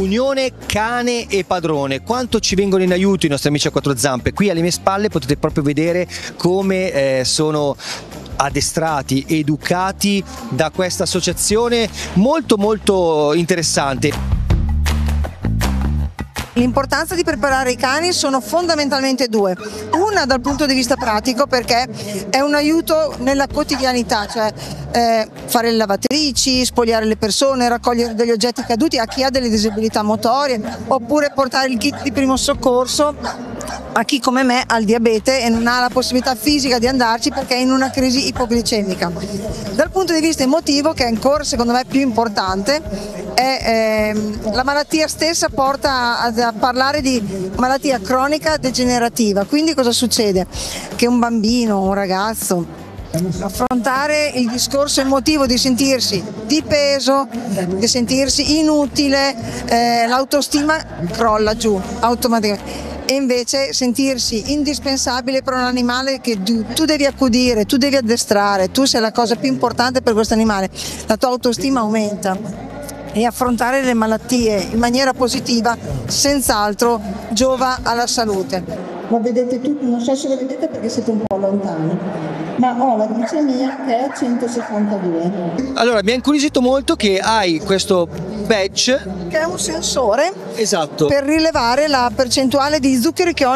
Unione cane e padrone. Quanto ci vengono in aiuto i nostri amici a quattro zampe. Qui alle mie spalle potete proprio vedere come sono addestrati, educati da questa associazione molto interessante. L'importanza di preparare i cani sono fondamentalmente due. Una dal punto di vista pratico, perché è un aiuto nella quotidianità, cioè fare le lavatrici, spogliare le persone, raccogliere degli oggetti caduti a chi ha delle disabilità motorie, oppure portare il kit di primo soccorso a chi come me ha il diabete e non ha la possibilità fisica di andarci perché è in una crisi ipoglicemica. Dal punto di vista emotivo, che è ancora secondo me più importante, la malattia stessa porta a parlare di malattia cronica degenerativa. Quindi cosa succede? Che un bambino, un ragazzo, affrontare il discorso emotivo di sentirsi di peso, di sentirsi inutile, l'autostima crolla giù automaticamente. E invece sentirsi indispensabile per un animale che tu devi accudire, tu devi addestrare, tu sei la cosa più importante per questo animale, la tua autostima aumenta. E affrontare le malattie in maniera positiva senz'altro giova alla salute. Lo vedete tutti, non so se lo vedete perché siete un po' lontani, ma ho la glicemia che è a 162. Allora, mi ha incuriosito molto che hai questo badge, Che è un sensore, esatto, per rilevare la percentuale di zuccheri che ho